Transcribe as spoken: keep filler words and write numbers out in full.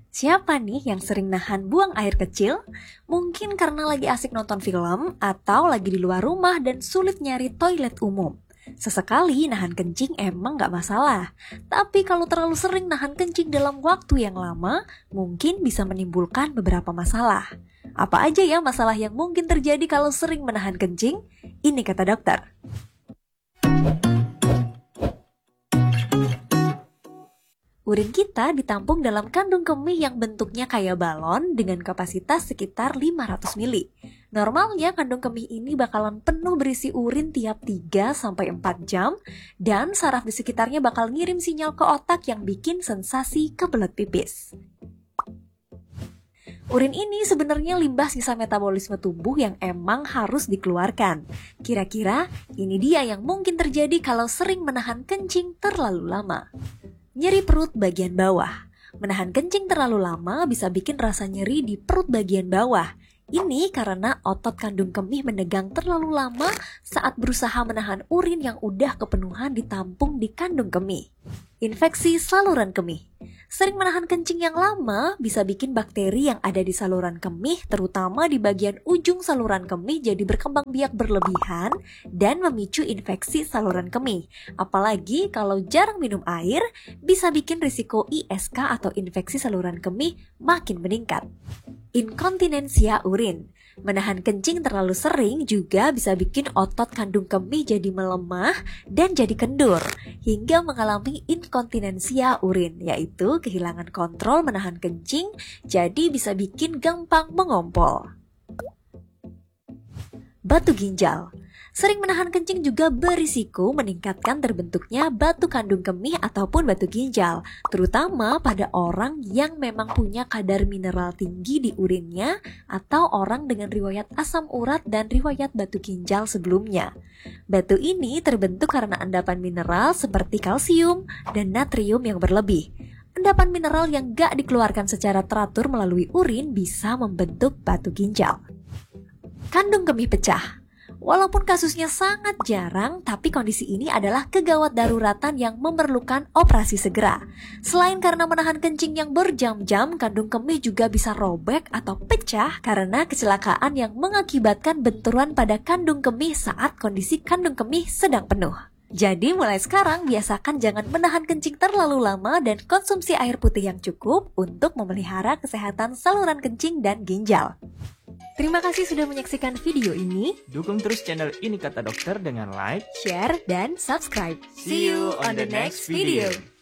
Siapa nih yang sering nahan buang air kecil? Mungkin karena lagi asik nonton film atau lagi di luar rumah dan sulit nyari toilet umum. Sesekali nahan kencing emang gak masalah. Tapi kalau terlalu sering nahan kencing dalam waktu yang lama, mungkin bisa menimbulkan beberapa masalah. Apa aja ya masalah yang mungkin terjadi kalau sering menahan kencing? Ini kata dokter. Urin kita ditampung dalam kandung kemih yang bentuknya kayak balon dengan kapasitas sekitar lima ratus mililiter. Normalnya kandung kemih ini bakalan penuh berisi urin tiap tiga sampai empat jam dan saraf di sekitarnya bakal ngirim sinyal ke otak yang bikin sensasi kebelet pipis. Urin ini sebenarnya limbah sisa metabolisme tubuh yang emang harus dikeluarkan. Kira-kira ini dia yang mungkin terjadi kalau sering menahan kencing terlalu lama. Nyeri perut bagian bawah. Menahan kencing terlalu lama bisa bikin rasa nyeri di perut bagian bawah. Ini karena otot kandung kemih menegang terlalu lama saat berusaha menahan urin yang udah kepenuhan ditampung di kandung kemih. Infeksi saluran kemih. Sering menahan kencing yang lama bisa bikin bakteri yang ada di saluran kemih, terutama di bagian ujung saluran kemih, jadi berkembang biak berlebihan dan memicu infeksi saluran kemih. Apalagi kalau jarang minum air, bisa bikin risiko I S K atau infeksi saluran kemih makin meningkat. Inkontinensia urin. Menahan kencing terlalu sering juga bisa bikin otot kandung kemih jadi melemah dan jadi kendur, hingga mengalami inkontinensia urin, yaitu kehilangan kontrol menahan kencing, jadi bisa bikin gampang mengompol. Batu ginjal. Sering menahan kencing juga berisiko meningkatkan terbentuknya batu kandung kemih ataupun batu ginjal, terutama pada orang yang memang punya kadar mineral tinggi di urinnya atau orang dengan riwayat asam urat dan riwayat batu ginjal sebelumnya. Batu ini terbentuk karena endapan mineral seperti kalsium dan natrium yang berlebih. Endapan mineral yang gak dikeluarkan secara teratur melalui urin bisa membentuk batu ginjal. Kandung kemih pecah. Walaupun kasusnya sangat jarang, tapi kondisi ini adalah kegawat daruratan yang memerlukan operasi segera. Selain karena menahan kencing yang berjam-jam, kandung kemih juga bisa robek atau pecah karena kecelakaan yang mengakibatkan benturan pada kandung kemih saat kondisi kandung kemih sedang penuh. Jadi mulai sekarang biasakan jangan menahan kencing terlalu lama dan konsumsi air putih yang cukup untuk memelihara kesehatan saluran kencing dan ginjal. Terima kasih sudah menyaksikan video ini. Dukung terus channel Ini Kata Dokter dengan like, share, dan subscribe. See you on the next video.